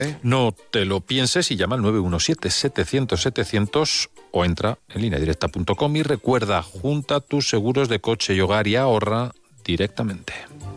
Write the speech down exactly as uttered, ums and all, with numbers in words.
No te lo pienses y llama al nueve uno siete, setecientos, setecientos o entra en línea directa punto com y recuerda, junta tus seguros de coche y hogar y ahorra directamente.